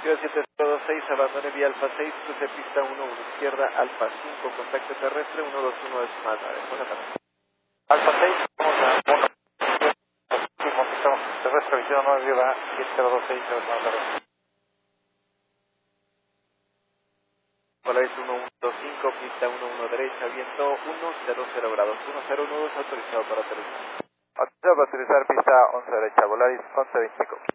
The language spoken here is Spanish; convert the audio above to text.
Ciudad 726, abandone vía Alfa 6, cruce pista 11 izquierda, Alfa 5, contacto terrestre 121 de más 9. Buenas tardes. Alfa 6, vamos a contactamos terrestre, visión 9, vía 726, buenas tardes. Polaris 115, pista 11 derecha, viento 100 grados, 10 nudos, autorizado para aterrizar. Autorizado para utilizar pista 11 derecha, Volaris 1125.